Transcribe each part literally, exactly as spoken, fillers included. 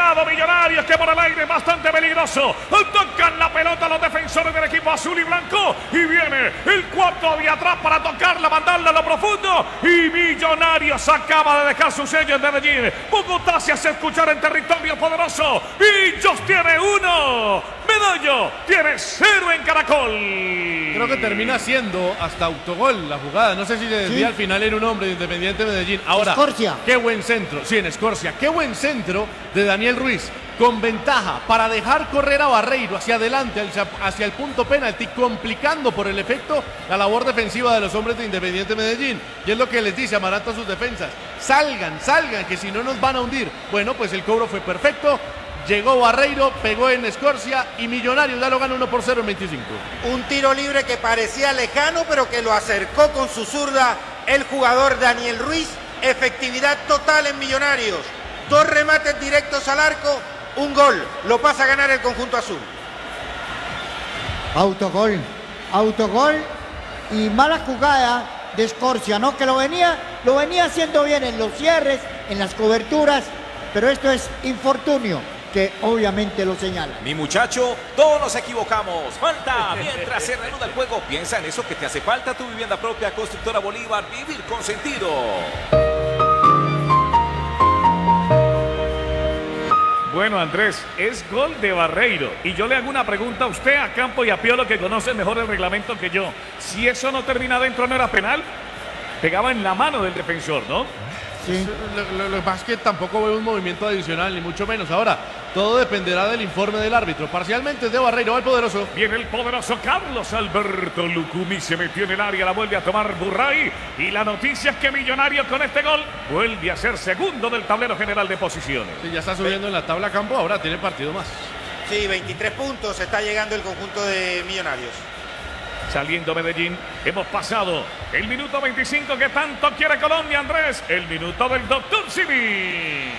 Cuidado, Millonarios, que por el aire es bastante peligroso. Tocan la pelota los defensores del equipo azul y blanco. Y viene el cuarto de atrás para tocarla, mandarla a lo profundo. Y Millonarios acaba de dejar su sello en Medellín. Bogotá se hace escuchar en territorio poderoso. Millos tiene uno. Medallo tiene cero en Caracol. Creo que termina siendo hasta autogol la jugada. No sé si le decía, sí, al final era un hombre de Independiente Medellín. Ahora, Escorcia. Qué buen centro. Sí, en Escorcia. Qué buen centro de Daniel Ruiz. Con ventaja para dejar correr a Barreiro hacia adelante, hacia, hacia el punto penalti, complicando por el efecto la labor defensiva de los hombres de Independiente Medellín. Y es lo que les dice Amaranto a sus defensas. Salgan, salgan, que si no nos van a hundir. Bueno, pues el cobro fue perfecto. Llegó Barreiro, pegó en Escorcia y Millonarios ya lo gana uno por cero en veinticinco. Un tiro libre que parecía lejano, pero que lo acercó con su zurda el jugador Daniel Ruiz. Efectividad total en Millonarios. Dos remates directos al arco, un gol. Lo pasa a ganar el conjunto azul. Autogol, autogol y mala jugada de Escorcia, ¿no? Que lo venía, lo venía haciendo bien en los cierres, en las coberturas, pero esto es infortunio, que obviamente lo señala. Mi muchacho, todos nos equivocamos. Falta mientras se reanuda el juego. Piensa en eso que te hace falta. Tu vivienda propia, Constructora Bolívar, vivir con sentido. Bueno, Andrés, es gol de Barreiro. Y yo le hago una pregunta a usted, a Campo y a Piolo, que conoce mejor el reglamento que yo. Si eso no termina dentro, ¿no era penal? Pegaba en la mano del defensor, ¿no? Sí. Lo, lo, lo que pasa es que tampoco veo un movimiento adicional, ni mucho menos. Ahora, todo dependerá del informe del árbitro. Parcialmente es de Barreiro, va el poderoso. Viene el poderoso Carlos Alberto Lucumí, se metió en el área, la vuelve a tomar Burray. Y la noticia es que Millonarios con este gol vuelve a ser segundo del tablero general de posiciones. Sí, ya está subiendo en la tabla Campo, ahora tiene partido más. Sí, veintitrés puntos está llegando el conjunto de Millonarios. Saliendo Medellín, hemos pasado el minuto veinticinco que tanto quiere Colombia, Andrés. El minuto del doctor Simi.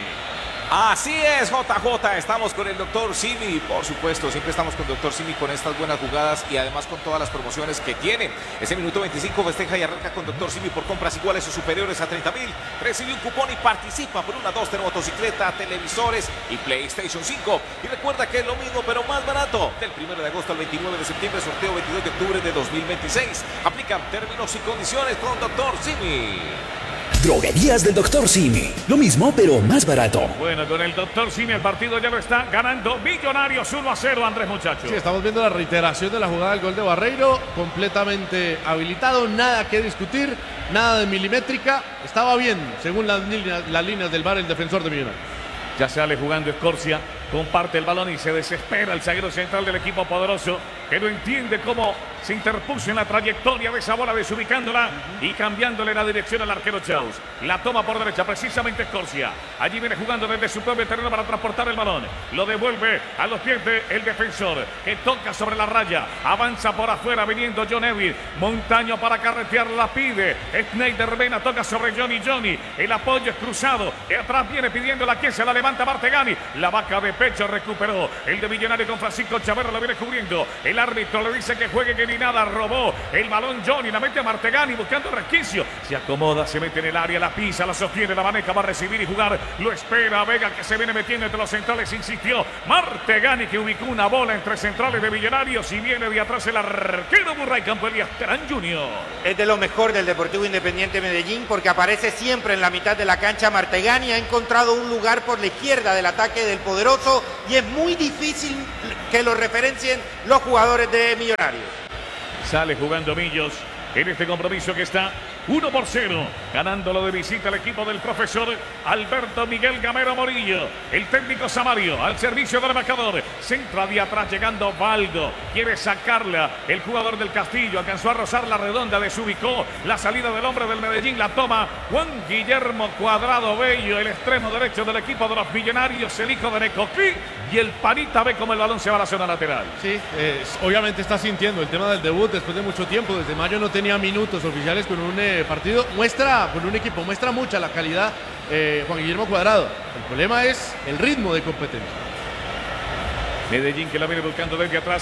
Así es, J J, estamos con el doctor Simi, por supuesto, siempre estamos con el doctor Simi con estas buenas jugadas y además con todas las promociones que tiene. Ese minuto veinticinco festeja y arranca con doctor Simi por compras iguales o superiores a treinta mil. Recibe un cupón y participa por una Duster motocicleta, televisores y PlayStation cinco. Y recuerda que es lo mismo pero más barato. Del primero de agosto al veintinueve de septiembre, sorteo veintidós de octubre de dos mil veintiséis. Aplican términos y condiciones con doctor Simi. Droguerías del doctor Simi. Lo mismo, pero más barato. Bueno, con el doctor Simi el partido ya lo está ganando Millonarios uno a cero, Andrés, muchachos. Sí, estamos viendo la reiteración de la jugada del gol de Barreiro. Completamente habilitado, nada que discutir, nada de milimétrica. Estaba bien, según las líneas, las líneas del V A R, el defensor de Millonarios. Ya sale jugando Escorcia, comparte el balón y se desespera el zaguero central del equipo poderoso, que no entiende cómo se interpuso en la trayectoria de esa bola, desubicándola y cambiándole la dirección al arquero Chaus. La toma por derecha, precisamente Escorcia. Allí viene jugando desde su propio terreno para transportar el balón. Lo devuelve a los pies del defensor, que toca sobre la raya. Avanza por afuera, viniendo John Evil. Montaño para carretear, la pide. Schneider Vena toca sobre Johnny Johnny. El apoyo es cruzado. De atrás viene pidiendo la que se la levanta Martegani. La vaca de pecho recuperó. El de Millonario con Francisco Chaverra lo viene cubriendo. El árbitro le dice que juegue, que ni nada. Robó el balón Johnny, la mete a Martegani buscando resquicio. Se acomoda, se mete en el área, la pisa, la sostiene, la maneja, va a recibir y jugar. Lo espera Vega, que se viene metiendo entre los centrales, insistió. Martegani, que ubicó una bola entre centrales de Millonarios y viene de atrás el arquero Burray Campo Elías Terán junior Es de lo mejor del Deportivo Independiente Medellín porque aparece siempre en la mitad de la cancha. Martegani ha encontrado un lugar por la izquierda del ataque del poderoso y es muy difícil que lo referencien los jugadores de Millonarios. Sale jugando Millos en este compromiso que está uno por cero, ganándolo de visita el equipo del profesor Alberto Miguel Gamero Morillo. El técnico Samario al servicio del marcador. Centra de atrás llegando Baldo. Quiere sacarla. El jugador del Castillo alcanzó a rozar la redonda, desubicó la salida del hombre del Medellín. La toma Juan Guillermo Cuadrado Bello, el extremo derecho del equipo de los Millonarios, el hijo de Necoquí. Y el Panita ve como el balón se va a la zona lateral. Sí, eh, obviamente está sintiendo el tema del debut después de mucho tiempo. Desde mayo no tenía minutos oficiales con un eh, partido. Muestra, con un equipo, muestra mucha la calidad eh, Juan Guillermo Cuadrado. El problema es el ritmo de competencia. Medellín que la viene buscando desde atrás.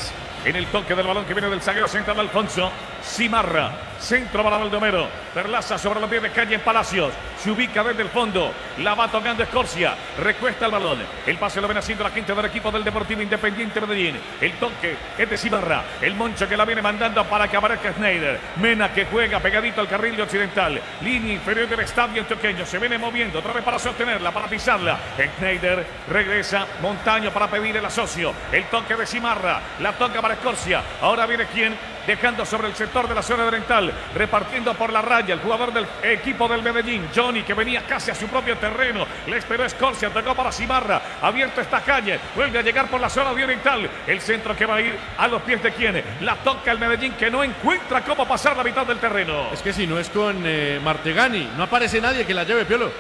en el toque del balón que viene del zaguero central Alfonso Simarra. Centro para Baldomero. Perlaza sobre los pies de Calle en Palacios. Se ubica desde el fondo. La va tocando Escorcia. Recuesta el balón. El pase lo ven haciendo la gente del equipo del Deportivo Independiente Medellín. El toque es de Simarra. El Moncho que la viene mandando para que aparezca Schneider. Mena que juega pegadito al carril de occidental. Línea inferior del estadio antioqueño. Se viene moviendo otra vez para sostenerla, para pisarla. Schneider regresa. Montaño para pedir el asocio. El toque de Simarra. La toca para Escorcia. Ahora viene quien dejando sobre el sector de la zona oriental, repartiendo por la raya el jugador del equipo del Medellín, Johnny, que venía casi a su propio terreno, le esperó Escorcia, tocó para Simarra, abierto esta calle, vuelve a llegar por la zona oriental, el centro que va a ir a los pies de quien, la toca el Medellín, que no encuentra cómo pasar la mitad del terreno. Es que si no es con eh, Martegani, no aparece nadie que la lleve, Piolo.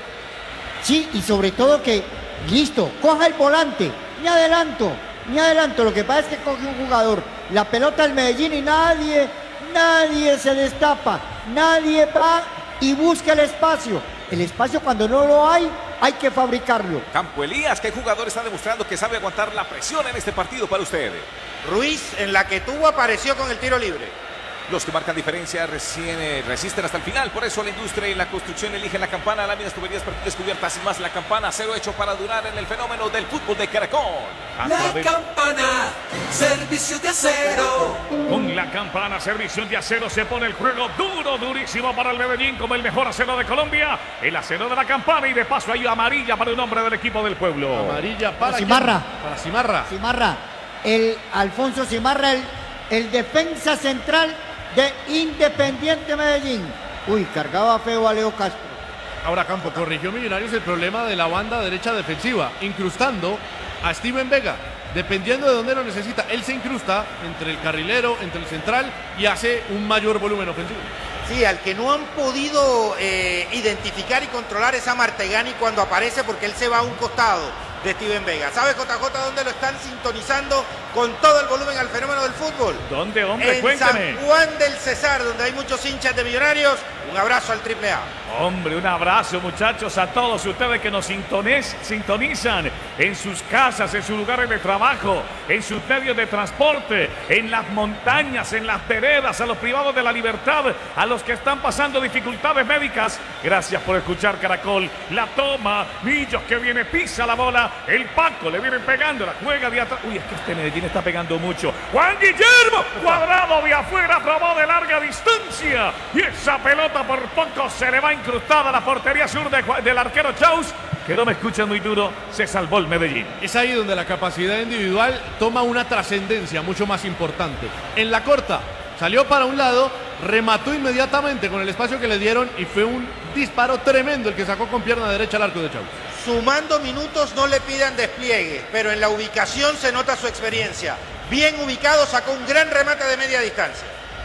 Sí, y sobre todo que, listo, coja el volante, ni adelanto, ni adelanto, lo que pasa es que coge un jugador la pelota del Medellín y nadie, nadie se destapa, nadie va y busca el espacio. El espacio cuando no lo hay, hay que fabricarlo. Campo Elías, ¿qué jugador está demostrando que sabe aguantar la presión en este partido para usted? Ruiz, en la que tuvo, apareció con el tiro libre. Los que marcan diferencia recién, eh, resisten hasta el final. Por eso la industria y la construcción eligen la campana. Láminas, tuberías, partidas cubiertas y más. La campana, acero hecho para durar en el fenómeno del fútbol de Caracol. La campana, servicio de acero. Con la campana, servicio de acero, se pone el juego duro, durísimo para el Medellín como el mejor acero de Colombia. El acero de la campana y de paso hay amarilla para un hombre del equipo del pueblo. Amarilla para Simarra. ¿quién? Para Simarra. Simarra, el Alfonso Simarra, el, el defensa central de Independiente Medellín. Uy, cargaba feo a Leo Castro. Ahora Campo, corrigió Millonarios el problema de la banda derecha defensiva, incrustando a Steven Vega. Dependiendo de dónde lo necesita, él se incrusta entre el carrilero, entre el central y hace un mayor volumen ofensivo. Sí, al que no han podido eh, identificar y controlar es a Martegani cuando aparece, porque él se va a un costado de Steven Vega. ¿Sabe, J J, dónde lo están sintonizando con todo el volumen al fenómeno del fútbol? ¿Dónde, hombre? En Cuéntame. San Juan del Cesar, donde hay muchos hinchas de Millonarios. Un abrazo al Triple A. Hombre, un abrazo, muchachos, a todos ustedes que nos sintones, sintonizan en sus casas, en sus lugares de trabajo, en sus medios de transporte, en las montañas, en las veredas, a los privados de la libertad, a los que están pasando dificultades médicas. Gracias por escuchar Caracol. La toma, Millos que viene, pisa la bola, el Paco le viene pegando, la juega de atrás. Uy, es que este Medellín está pegando mucho. Juan Guillermo, cuadrado de afuera, probó de larga distancia. Y esa pelota por poco se le va incrustada a la portería sur de, del arquero Chaus, que no me escucha muy duro, se salvó el Medellín. Es ahí donde la capacidad individual toma una trascendencia mucho más importante. En la corta, salió para un lado, remató inmediatamente con el espacio que le dieron y fue un disparo tremendo el que sacó con pierna derecha al arco de Chaus. Sumando minutos no le pidan despliegue, pero en la ubicación se nota su experiencia. Bien ubicado, sacó un gran remate de media distancia.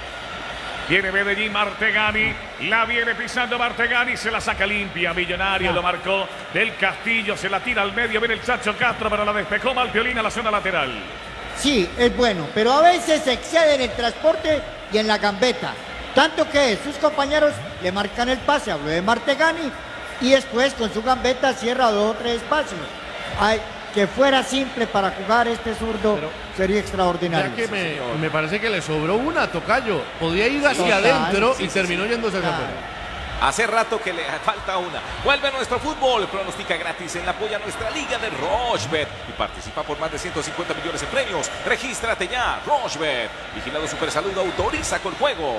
Viene Medellín, Martegani, la viene pisando Martegani, se la saca limpia, Millonario lo marcó del Castillo, se la tira al medio, viene el Chacho Castro, pero la despejó Malpiolín a la zona lateral. Sí, es bueno, pero a veces se excede en el transporte y en la gambeta. Tanto que sus compañeros le marcan el pase, habló de Martegani, y después con su gambeta cierra dos o tres espacios. Ay, que fuera simple para jugar este zurdo pero sería extraordinario. Ya que me, me parece que le sobró una, Tocayo. Podía ir hacia Total, adentro sí, y sí, terminó sí. yéndose hacia Claro. afuera. Hace rato que le falta una. Vuelve a nuestro fútbol. Pronostica gratis en la apoya nuestra liga de Rochebet y participa por más de ciento cincuenta millones en premios. Regístrate ya. Rochebet. Vigilado Supersalud, autoriza con juegos.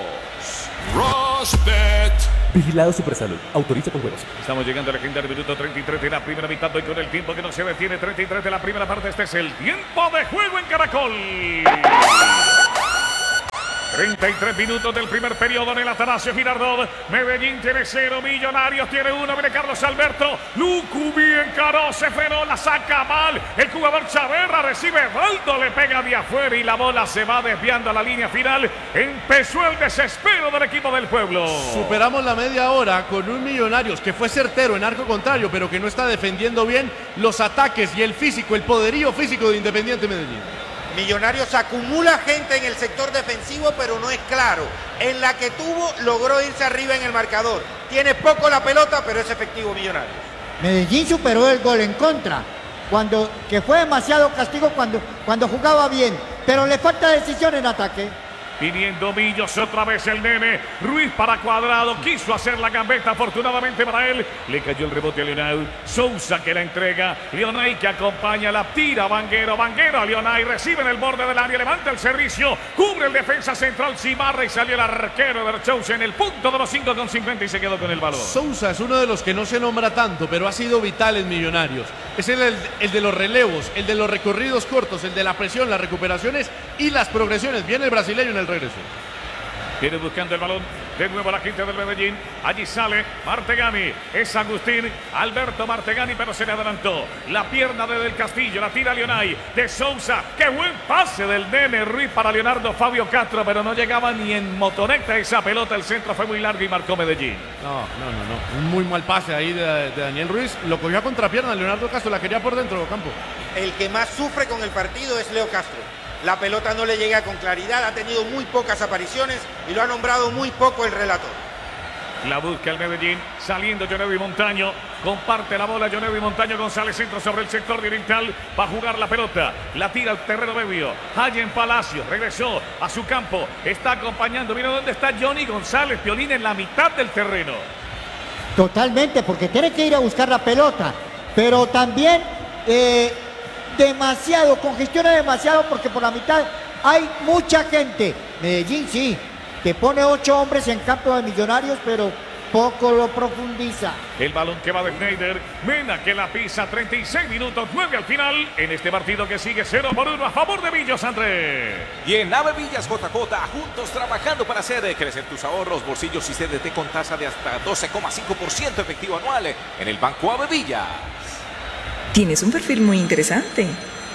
Rochebet. Vigilado Supersalud. Autoriza con juegos. Estamos llegando al legendario minuto treinta y tres de la primera mitad. Hoy con el tiempo que no se detiene, treinta y tres de la primera parte. Este es el tiempo de juego en Caracol. treinta y tres minutos del primer periodo en el Atanasio Girardot. Medellín tiene cero, Millonarios tiene uno. Viene Carlos Alberto. Lucu bien encaró, se frenó, la saca mal. El jugador Chaverra recibe Baldo, le pega de afuera y la bola se va desviando a la línea final. Empezó el desespero del equipo del pueblo. Superamos la media hora con un Millonarios que fue certero en arco contrario, pero que no está defendiendo bien los ataques y el físico, el poderío físico de Independiente Medellín. Millonarios acumula gente en el sector defensivo, pero no es claro. En la que tuvo, logró irse arriba en el marcador. Tiene poco la pelota, pero es efectivo Millonarios. Medellín superó el gol en contra, cuando, que fue demasiado castigo cuando, cuando jugaba bien. pero le falta decisión en ataque. Viniendo Millos, otra vez el nene. Ruiz para Cuadrado, quiso hacer la gambeta, afortunadamente para él. Le cayó el rebote a Leonay. Sousa que la entrega. Leonay que acompaña, la tira Vanguero. Vanguero a Leonay, recibe en el borde del área, levanta el servicio. Cubre el defensa central Cimarra y salió el arquero de Sousa en el punto de los cinco con cincuenta y se quedó con el balón. Sousa es uno de los que no se nombra tanto, pero ha sido vital en Millonarios. Es el, el, el de los relevos, el de los recorridos cortos, el de la presión, las recuperaciones y las progresiones. Viene el brasileño en el regreso. Viene buscando el balón de nuevo la gente del Medellín. Allí sale Martegani. Es Agustín Alberto Martegani, pero se le adelantó. La pierna de Del Castillo, la tira Leonay. De Sousa. ¡Qué buen pase del nene Ruiz para Leonardo Fabio Castro! Pero no llegaba ni en motoneta esa pelota. El centro fue muy largo y marcó Medellín. No, no, no, no. Un muy mal pase ahí de, de Daniel Ruiz. Lo cogió a contrapierna Leonardo Castro. La quería por dentro del campo. El que más sufre con el partido es Leo Castro. La pelota no le llega con claridad, ha tenido muy pocas apariciones y lo ha nombrado muy poco el relator. La busca el Medellín, saliendo Jonevi Montaño, comparte la bola Jonevi Montaño, González centro sobre el sector oriental, va a jugar la pelota, la tira al terreno medio, Allen Palacio, regresó a su campo, está acompañando, mira dónde está Johnny González, Piolín en la mitad del terreno. Totalmente, porque tiene que ir a buscar la pelota, pero también eh, demasiado, congestiona demasiado porque por la mitad hay mucha gente. Medellín sí, que pone ocho hombres en campo de Millonarios, pero poco lo profundiza. El balón que va de Schneider, Mena que la pisa, treinta y seis minutos, nueve al final, en este partido que sigue cero por uno a favor de Millos, André. Y en Ave Villas J J, juntos trabajando para hacer crecer tus ahorros, bolsillos y C D T con tasa de hasta doce coma cinco por ciento efectivo anual en el Banco Ave Villas. Tienes un perfil muy interesante.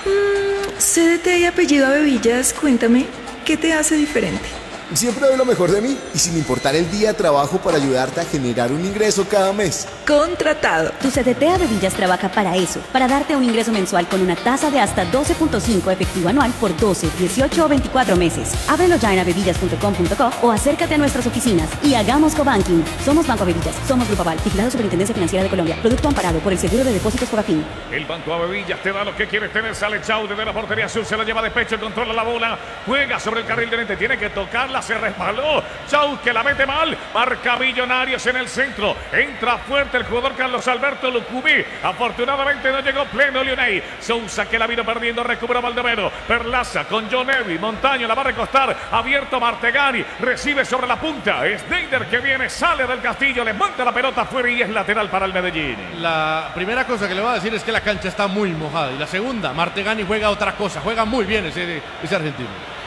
Mm, C D T y apellido Abevillas, cuéntame, ¿qué te hace diferente? Siempre doy lo mejor de mí y sin importar el día trabajo para ayudarte a generar un ingreso cada mes. Contratado. Tu C D T Abevillas trabaja para eso, para darte un ingreso mensual con una tasa de hasta doce punto cinco efectivo anual por doce, dieciocho o veinticuatro meses. Ábrelo ya en abevillas punto com punto co o acércate a nuestras oficinas y hagamos cobanking. Somos Banco Abevillas, somos Grupo Aval, vigilado Superintendencia Financiera de Colombia. Producto amparado por el Seguro de Depósitos Fogafín. El Banco Abevillas te da lo que quieres tener. Sale Chau desde la portería azul, se la lleva de pecho, controla la bola, juega sobre el carril de frente, tiene que tocarla, se resbaló. Chau que la mete mal, marca Millonarios en el centro, entra fuerte el jugador Carlos Alberto Lucubí, afortunadamente no llegó pleno Leonay. Sousa que la vino perdiendo, recupera Baldomero, Perlaza con Jonevi, Montaño la va a recostar, abierto Martegani, recibe sobre la punta, Schneider que viene, sale del Castillo, le manda la pelota afuera y es lateral para el Medellín. La primera cosa que le voy a decir es que la cancha está muy mojada y la segunda, Martegani juega otra cosa, juega muy bien ese, ese argentino.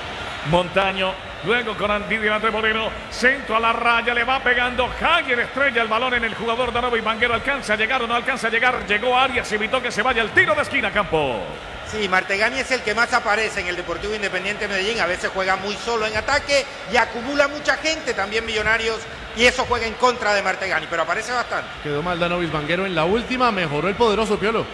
Montaño, luego con Andy André Moreno, centro a la raya, le va pegando Hager, estrella el balón en el jugador Danova y Vanguero, alcanza a llegar o no alcanza a llegar, llegó Arias, evitó que se vaya el tiro de esquina, Campo. Sí, Martegani es el que más aparece en el Deportivo Independiente Medellín, a veces juega muy solo en ataque y acumula mucha gente también Millonarios y eso juega en contra de Martegani, pero aparece bastante. Quedó mal Danovis Vanguero en la última, mejoró el poderoso Piolo.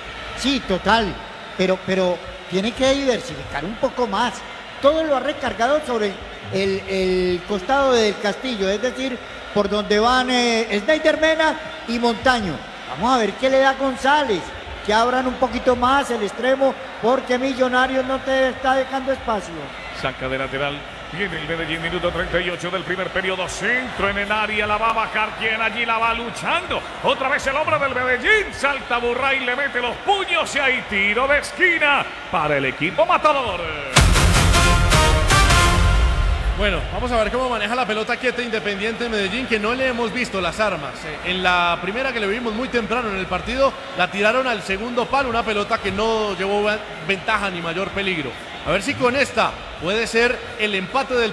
Sí, total, pero, pero tiene que diversificar un poco más. Todo lo ha recargado sobre el, el costado del Castillo, es decir, por donde van eh, Schneider, Mena y Montaño. Vamos a ver qué le da González, que abran un poquito más el extremo, porque Millonarios no te está dejando espacio. Saca de lateral, viene el Medellín, minuto treinta y ocho del primer periodo, centro en el área, la va a bajar, quien allí la va luchando. Otra vez el hombre del Medellín, salta Burray, le mete los puños y hay tiro de esquina para el equipo matador. Bueno, vamos a ver cómo maneja la pelota quieta Independiente Medellín, que no le hemos visto las armas. En la primera que le vimos muy temprano en el partido, la tiraron al segundo palo, una pelota que no llevó ventaja ni mayor peligro. A ver si con esta puede ser el empate del